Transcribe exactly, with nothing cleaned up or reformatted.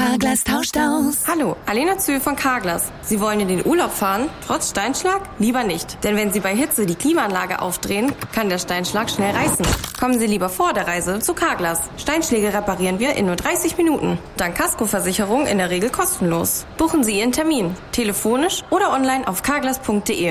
Carglass tauscht aus. Hallo, Alena Zühl von Carglass. Sie wollen in den Urlaub fahren, trotz Steinschlag? Lieber nicht. Denn wenn Sie bei Hitze die Klimaanlage aufdrehen, kann der Steinschlag schnell reißen. Kommen Sie lieber vor der Reise zu Carglass. Steinschläge reparieren wir in nur dreißig Minuten. Dank Kaskoversicherung in der Regel kostenlos. Buchen Sie Ihren Termin, telefonisch oder online auf carglass punkt de.